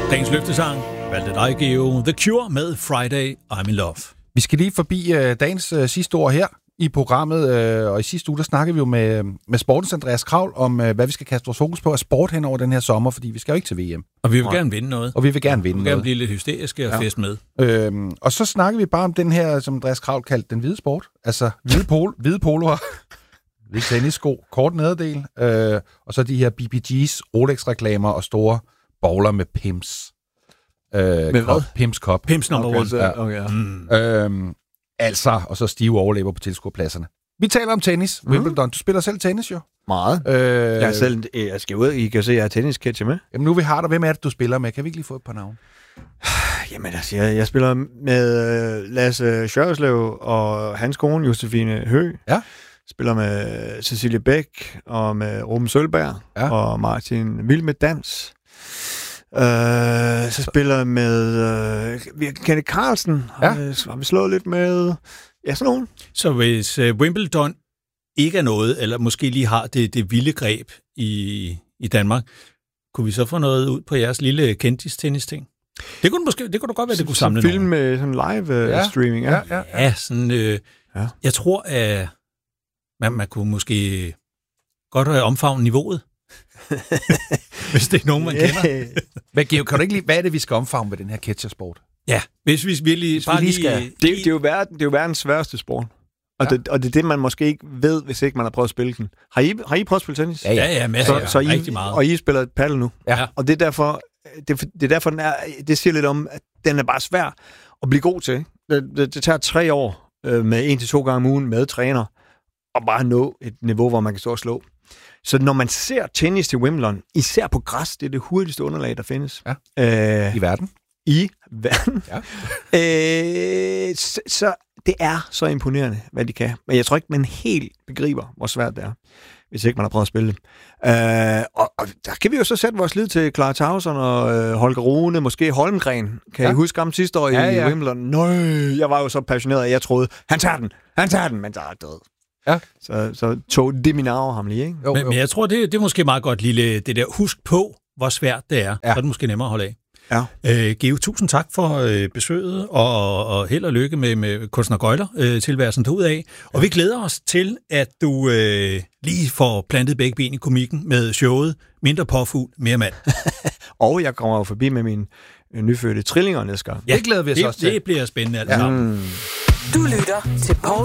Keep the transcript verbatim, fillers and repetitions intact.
Dagens løftesang valgte dig, Geo. The Cure med Friday, I'm in Love. Vi skal lige forbi uh, dagens uh, sidste ord her i programmet, uh, og i sidste uge, der snakkede vi jo med, med sportens Andreas Kravl om, uh, hvad vi skal kaste vores fokus på af sport hen over den her sommer, fordi vi skal jo ikke til V M. Og vi vil gerne vinde noget. Og vi vil gerne vinde noget. Vi vil gerne blive lidt hysteriske og ja. fest med. Øhm, og så snakker vi bare om den her, som Andreas Kravl kaldte den hvide sport. Altså hvide, pol- hvide poloer, hvide tennissko, kort nederdel, øh, og så de her B B G's, Rolex-reklamer og store bowler med Pimps. Øh, med hvad? Pimps Cup. Pimps number okay, one. Så, ja. okay, ja. Mm. Øhm, altså, og så stive overlever på tilskuerpladserne. Vi taler om tennis. Mm. Wimbledon. Du spiller selv tennis, jo? Meget. Øh, jeg, selv, jeg skal ud, I kan se, at jeg har tennisketcher med. Jamen nu vi har dig. Hvem er det, du spiller med? Kan vi ikke lige få et par navne? Jamen altså, jeg, jeg spiller med Lasse Sjørslev og hans kone, Josefine Høgh. Ja. Spiller med Cecilie Bæk og med Ruben Sølberg ja. og Martin Vild med Dans. Uh, så spiller jeg med uh, Kenneth Carlsen. Ja. Har vi slået lidt med... Ja, sådan nogen. Så hvis uh, Wimbledon ikke er noget, eller måske lige har det, det vilde greb i, i Danmark, kunne vi så få noget ud på jeres lille kendtis-tennis-ting? Det kunne måske, det kunne da godt være, det kunne samle film nogen. med sådan live ja. streaming. Ja, ja, ja. ja sådan... Øh, ja. Jeg tror, at man, man kunne måske godt have omfavnet niveauet. Hvis det er nogen, man kender. Men Geo, kan du ikke lige, hvad er det, vi skal omfavne med den her catchersport? Ja, hvis vi virkelig hvis bare vi lige skal... skal... Det, det, er jo verden, det er jo verdens sværeste sport. Og, ja. det, og det er det, man måske ikke ved, hvis ikke man har prøvet at spille den. Har I, har I prøvet at spille tennis? Ja, ja, ja masser. Så, så I, rigtig meget. Og I spiller paddle nu? Ja. Og det er derfor, det, det er derfor den er, det siger lidt om, at den er bare svær at blive god til. Det, det, det tager tre år øh, med en til to gange om ugen med træner, og bare nå et niveau, hvor man kan stå og slå. Så når man ser tennis til Wimbledon, især på græs, det er det hurtigste underlag, der findes. Ja. Øh, I verden. I verden. Ja. øh, så, så det er så imponerende, hvad de kan. Men jeg tror ikke, man helt begriber, hvor svært det er, hvis ikke man har prøvet at spille det. Øh, og, og der kan vi jo så sætte vores lid til Clara Tauson og øh, Holger Rune, måske Holmgren. Kan ja. I huske ham sidste år ja, i ja. Wimbledon? Nøj, jeg var jo så passioneret, at jeg troede, han tager den, han tager den, men der er død. Ja. Så, så tog det min arve ham lige, ikke? Jo, men, jo. men jeg tror, det, det er måske meget godt lille, det der, husk på, hvor svært det er. Ja. Så er det måske nemmere at holde af. Ja. Øh, Geo, tusind tak for øh, besøget, og, og held og lykke med, med Kunstner Gøjler øh, tilværelsen derudaf. Og vi glæder os til, at du øh, lige får plantet begge ben i komikken med showet Mindre påfugl, mere mand. Og jeg kommer jo forbi med mine øh, nyfødte trillinger næste gang. Ja, det glæder vi os det, også til. Det bliver spændende alt ja. sammen. Du lytter til Poul